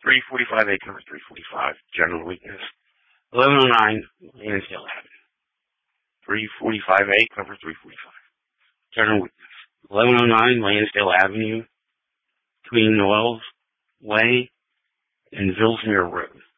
345A cover 345, general weakness. 1109 Lansdale Avenue. 345A cover 345, general weakness. 1109 Lansdale Avenue, between Noel's Way and Vilsmere Road.